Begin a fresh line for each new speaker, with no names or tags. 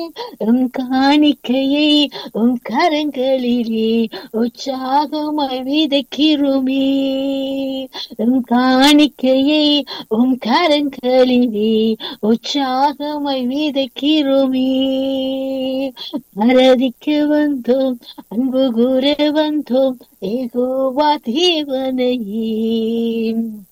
உம் காணிக்கையை உம் கரங்களிலே உற்சாகமாய் விதைக்கிறோமே. உம் காணிக்கையை உம் கரங்களிலே உற்சாகமாய் விதைக்கிறோமே. ஆராதிக்க வந்தோம், அன்பு கூற வந்தோம், யெகோவா தேவனையே.